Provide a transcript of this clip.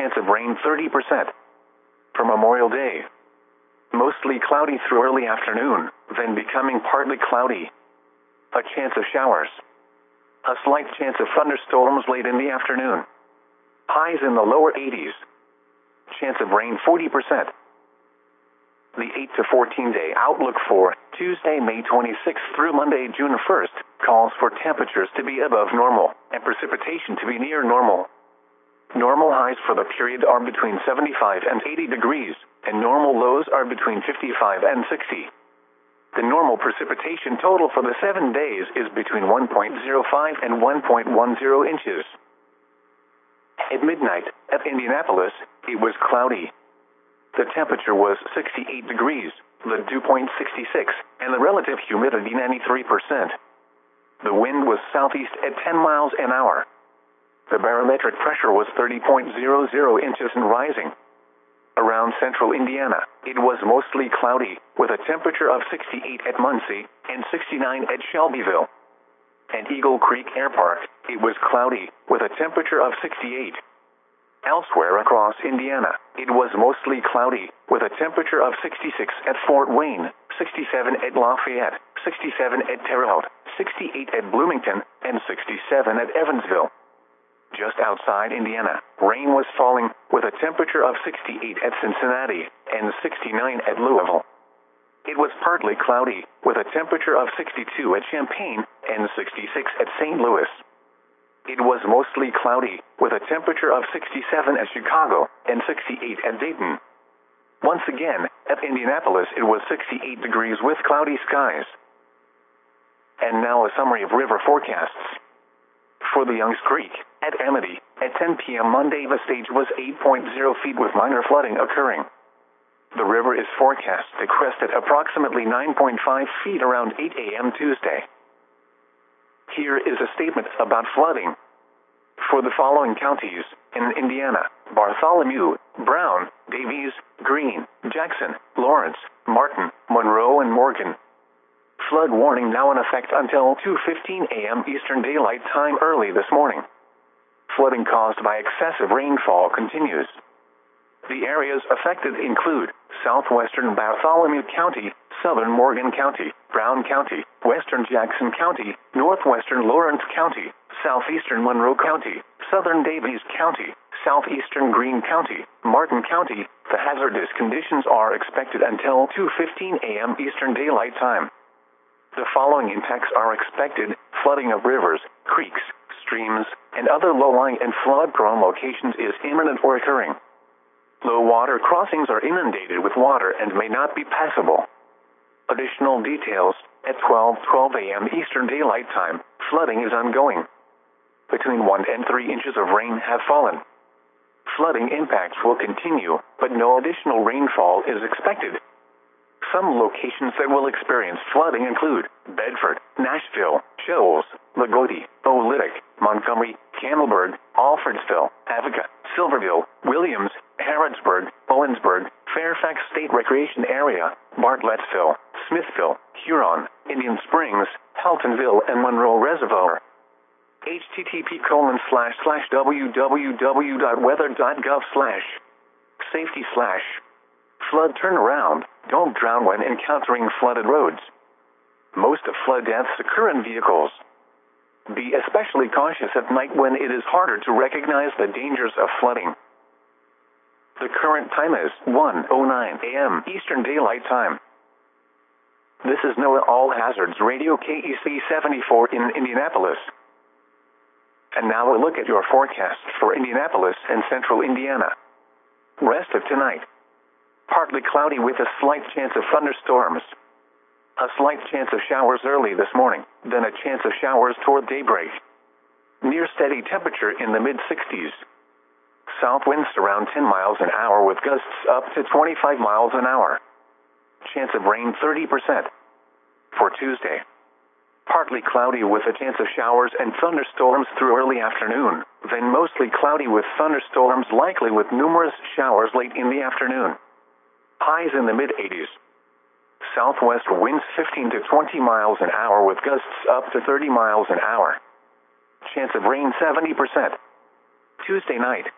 chance of rain 30%. For Memorial Day, mostly cloudy through early afternoon, then becoming partly cloudy. A chance of showers. A slight chance of thunderstorms late in the afternoon. Highs in the lower 80s. Chance of rain 40%. The 8 to 14 day outlook for Tuesday, May 26th through Monday, June 1st, calls for temperatures to be above normal and precipitation to be near normal. Normal highs for the period are between 75 and 80 degrees, and normal lows are between 55 and 60. The normal precipitation total for the 7 days is between 1.05 and 1.10 inches. At midnight, at Indianapolis, it was cloudy. The temperature was 68 degrees, the dew point 66, and the relative humidity 93%. The wind was southeast at 10 miles an hour. The barometric pressure was 30.00 inches and rising. Around central Indiana, it was mostly cloudy, with a temperature of 68 at Muncie and 69 at Shelbyville. At Eagle Creek Air Park, it was cloudy, with a temperature of 68. Elsewhere across Indiana, it was mostly cloudy, with a temperature of 66 at Fort Wayne, 67 at Lafayette, 67 at Terre Haute, 68 at Bloomington, and 67 at Evansville. Just outside Indiana, rain was falling, with a temperature of 68 at Cincinnati and 69 at Louisville. It was partly cloudy, with a temperature of 62 at Champaign and 66 at St. Louis. It was mostly cloudy, with a temperature of 67 at Chicago and 68 at Dayton. Once again, at Indianapolis it was 68 degrees with cloudy skies. And now a summary of river forecasts. For the Youngs Creek, at Amity, at 10 p.m. Monday the stage was 8.0 feet with minor flooding occurring. The river is forecast to crest at approximately 9.5 feet around 8 a.m. Tuesday. Here is a statement about flooding. For the following counties in Indiana: Bartholomew, Brown, Davies, Greene, Jackson, Lawrence, Martin, Monroe, and Morgan. Flood warning now in effect until 2:15 a.m. Eastern Daylight Time early this morning. Flooding caused by excessive rainfall continues. The areas affected include southwestern Bartholomew County, southern Morgan County, Brown County, western Jackson County, northwestern Lawrence County, southeastern Monroe County, southern Davies County, southeastern Greene County, Martin County. The hazardous conditions are expected until 2:15 a.m. Eastern Daylight Time. The following impacts are expected: flooding of rivers, creeks, streams, and other low-lying and flood-prone locations is imminent or occurring. Low water crossings are inundated with water and may not be passable. Additional details: at 12:12 a.m. Eastern Daylight Time, flooding is ongoing. Between 1 and 3 inches of rain have fallen. Flooding impacts will continue, but no additional rainfall is expected. Some locations that will experience flooding include Bedford, Nashville, Shoals, Lagodi, Oolitic, Montgomery, Campbellsburg, Alfredsville, Avoca, Silverville, Williams, Harrodsburg, Owensburg, Fairfax State Recreation Area, Bartlettsville, Smithville, Huron, Indian Springs, Heltonville, and Monroe Reservoir. http://www.weather.gov/safety/ flood turnaround. Don't drown when encountering flooded roads. Most of flood deaths occur in vehicles. Be especially cautious at night when it is harder to recognize the dangers of flooding. The current time is 1:09 a.m. Eastern Daylight Time. This is NOAA All Hazards Radio KEC 74 in Indianapolis. And now a look at your forecast for Indianapolis and central Indiana. Rest of tonight: partly cloudy with a slight chance of thunderstorms. A slight chance of showers early this morning, then a chance of showers toward daybreak. Near steady temperature in the mid-60s. South winds around 10 miles an hour with gusts up to 25 miles an hour. Chance of rain 30%. For Tuesday: partly cloudy with a chance of showers and thunderstorms through early afternoon, then mostly cloudy with thunderstorms likely with numerous showers late in the afternoon. Highs in the mid-80s. Southwest winds 15 to 20 miles an hour with gusts up to 30 miles an hour. Chance of rain 70%. Tuesday night: